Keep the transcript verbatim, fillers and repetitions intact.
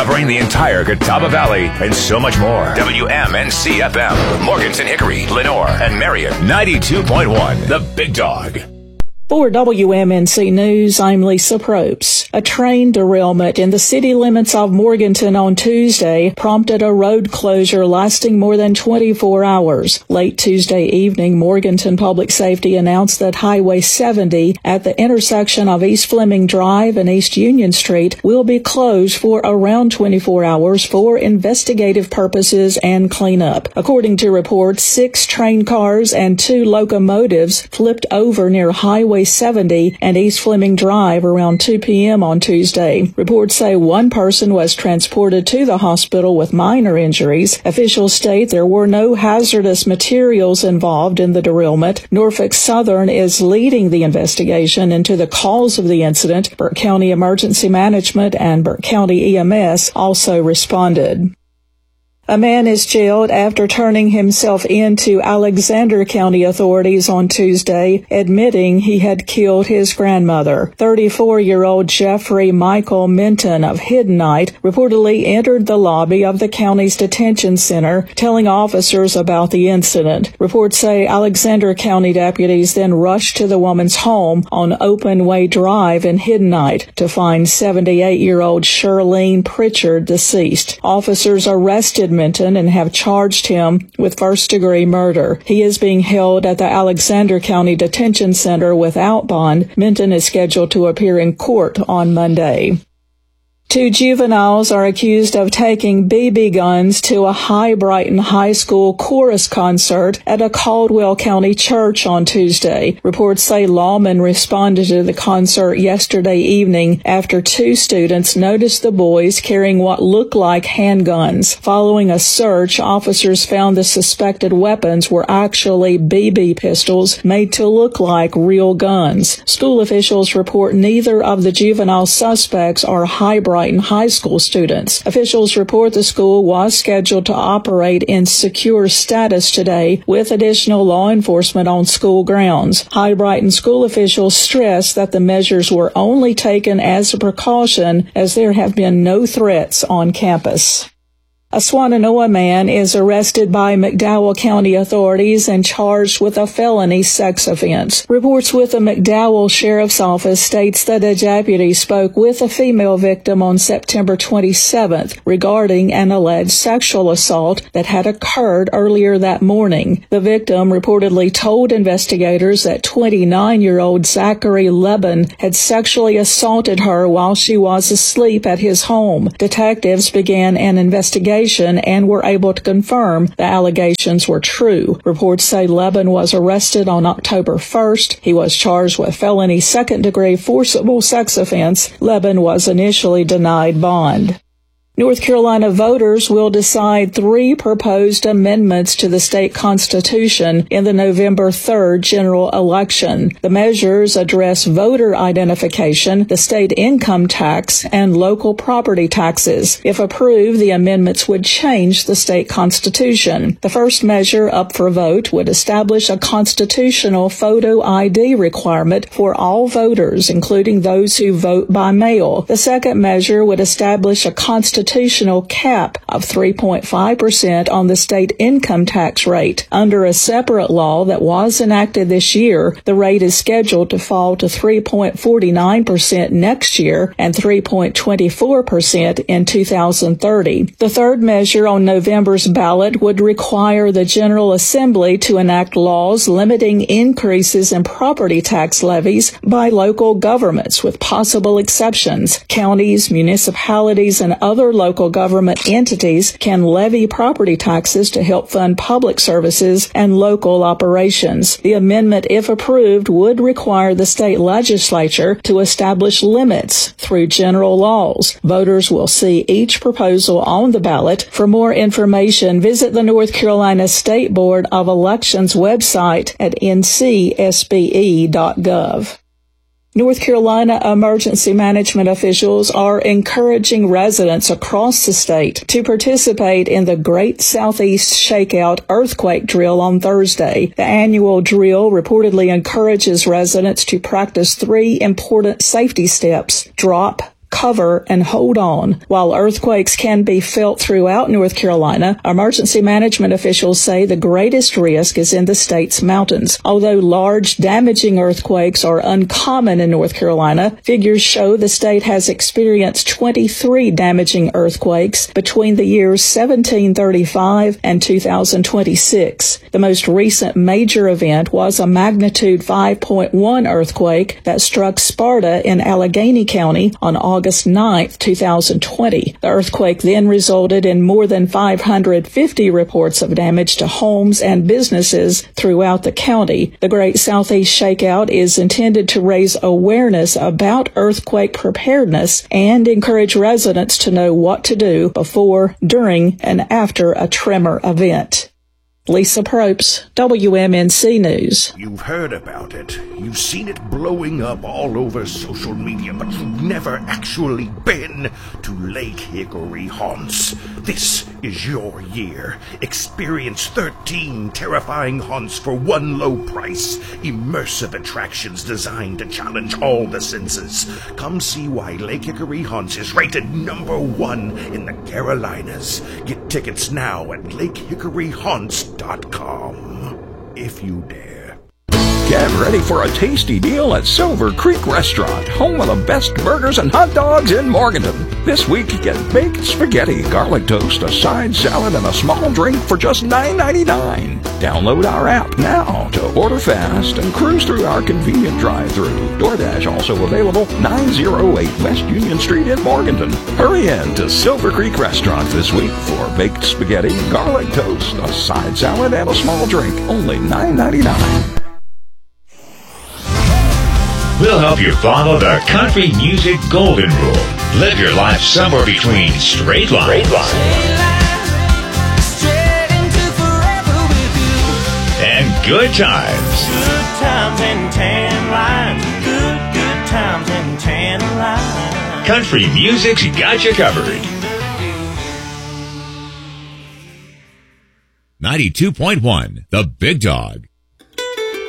covering the entire Catawba Valley and so much more. W M N C F M, Morganton, Hickory, Lenore, and Marion, ninety-two point one, The Big Dog. For W M N C News, I'm Lisa Probst. A train derailment in the city limits of Morganton on Tuesday prompted a road closure lasting more than twenty-four hours. Late Tuesday evening, Morganton Public Safety announced that Highway seventy at the intersection of East Fleming Drive and East Union Street will be closed for around twenty-four hours for investigative purposes and cleanup. According to reports, six train cars and two locomotives flipped over near Highway seventy and East Fleming Drive around two p.m. on Tuesday. Reports say one person was transported to the hospital with minor injuries. Officials state there were no hazardous materials involved in the derailment. Norfolk Southern is leading the investigation into the cause of the incident. Burke County Emergency Management and Burke County E M S also responded. A man is jailed after turning himself in to Alexander County authorities on Tuesday, admitting he had killed his grandmother. thirty-four-year-old Jeffrey Michael Minton of Hiddenite reportedly entered the lobby of the county's detention center, telling officers about the incident. Reports say Alexander County deputies then rushed to the woman's home on Open Way Drive in Hiddenite to find seventy-eight-year-old Shirlene Pritchard deceased. Officers arrested Minton and have charged him with first-degree murder. He is being held at the Alexander County Detention Center without bond. Minton is scheduled to appear in court on Monday. Two juveniles are accused of taking B B guns to a High Brighton High School chorus concert at a Caldwell County church on Tuesday. Reports say lawmen responded to the concert yesterday evening after two students noticed the boys carrying what looked like handguns. Following a search, officers found the suspected weapons were actually B B pistols made to look like real guns. School officials report neither of the juvenile suspects are High Brighton High School students. Officials report the school was scheduled to operate in secure status today with additional law enforcement on school grounds. High Brighton school officials stressed that the measures were only taken as a precaution as there have been no threats on campus. A Swannanoa man is arrested by McDowell County authorities and charged with a felony sex offense. Reports with the McDowell Sheriff's Office states that a deputy spoke with a female victim on September twenty-seventh regarding an alleged sexual assault that had occurred earlier that morning. The victim reportedly told investigators that twenty-nine-year-old Zachary Leben had sexually assaulted her while she was asleep at his home. Detectives began an investigation and were able to confirm the allegations were true. Reports say Leben was arrested on October first. He was charged with felony second-degree forcible sex offense. Leben was initially denied bond. North Carolina voters will decide three proposed amendments to the state constitution in the November third general election. The measures address voter identification, the state income tax, and local property taxes. If approved, the amendments would change the state constitution. The first measure up for vote would establish a constitutional photo I D requirement for all voters, including those who vote by mail. The second measure would establish a constitutional constitutional cap of three point five percent on the state income tax rate. Under a separate law that was enacted this year, the rate is scheduled to fall to three point four nine percent next year and three point two four percent in two thousand thirty. The third measure on November's ballot would require the General Assembly to enact laws limiting increases in property tax levies by local governments, with possible exceptions. Counties, municipalities, and other local government entities can levy property taxes to help fund public services and local operations. The amendment, if approved, would require the state legislature to establish limits through general laws. Voters will see each proposal on the ballot. For more information, visit the North Carolina State Board of Elections website at N C S B E dot gov. North Carolina emergency management officials are encouraging residents across the state to participate in the Great Southeast Shakeout earthquake drill on Thursday. The annual drill reportedly encourages residents to practice three important safety steps: drop, cover, and hold on. While earthquakes can be felt throughout North Carolina, emergency management officials say the greatest risk is in the state's mountains. Although large, damaging earthquakes are uncommon in North Carolina, figures show the state has experienced twenty-three damaging earthquakes between the years seventeen thirty-five and two thousand twenty-six. The most recent major event was a magnitude five point one earthquake that struck Sparta in Allegheny County on August ninth, two thousand twenty. The earthquake then resulted in more than five hundred fifty reports of damage to homes and businesses throughout the county. The Great Southeast Shakeout is intended to raise awareness about earthquake preparedness and encourage residents to know what to do before, during, and after a tremor event. Lisa Probst, W M N C News. You've heard about it. You've seen it blowing up all over social media, but you've never actually been to Lake Hickory Haunts. This is your year. Experience thirteen terrifying haunts for one low price. Immersive attractions designed to challenge all the senses. Come see why Lake Hickory Haunts is rated number one in the Carolinas. Get tickets now at lake hickory haunts dot com, if you dare. Get ready for a tasty deal at Silver Creek Restaurant, home of the best burgers and hot dogs in Morganton. This week, get baked spaghetti, garlic toast, a side salad, and a small drink for just nine ninety-nine. Download our app now to order fast and cruise through our convenient drive-thru. DoorDash also available, nine oh eight West Union Street in Morganton. Hurry in to Silver Creek Restaurant this week for baked spaghetti, garlic toast, a side salad, and a small drink. Only nine ninety-nine. We'll help you follow the country music golden rule. Live your life somewhere between straight lines, straight lines. Straight into forever with you. And good times. Good times and tan lines. Good, good times and tan lines. Country music's got you covered. ninety-two point one, The Big Dog.